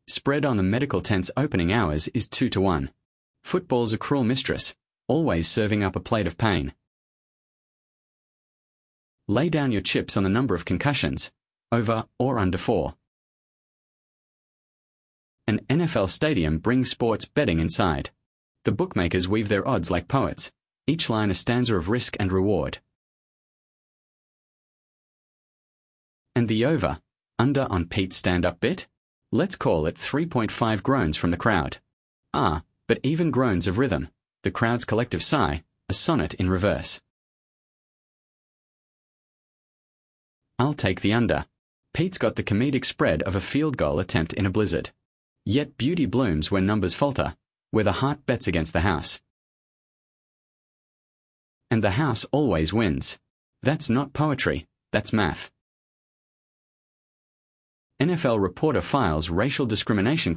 Spread on the medical tent's opening hours is 2-1. Football's a cruel mistress, always serving up a plate of pain. Lay down your chips on the number of concussions, over or under 4. An NFL stadium brings sports betting inside. The bookmakers weave their odds like poets, each line a stanza of risk and reward. And the over, under on Pete's stand-up bit? Let's call it 3.5 groans from the crowd. But even groans of rhythm, the crowd's collective sigh, a sonnet in reverse. I'll take the under. Pete's got the comedic spread of a field goal attempt in a blizzard. Yet beauty blooms where numbers falter, where the heart bets against the house. And the house always wins. That's not poetry, that's math. NFL reporter files racial discrimination